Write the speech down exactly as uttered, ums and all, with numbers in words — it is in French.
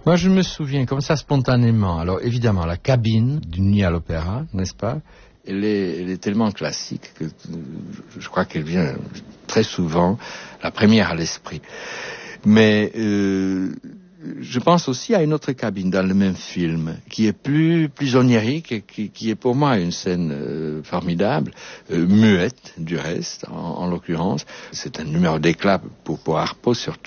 Moi, je me souviens comme ça spontanément. Alors, évidemment, la cabine d'une nuit à l'opéra, n'est-ce pas? Elle est, elle est tellement classique que je crois qu'elle vient très souvent, la première à l'esprit. Mais euh, je pense aussi à une autre cabine dans le même film, qui est plus, plus onirique et qui, qui est pour moi une scène euh, formidable, euh, muette du reste, en, en l'occurrence. C'est un numéro d'éclat pour, pour Harpo surtout.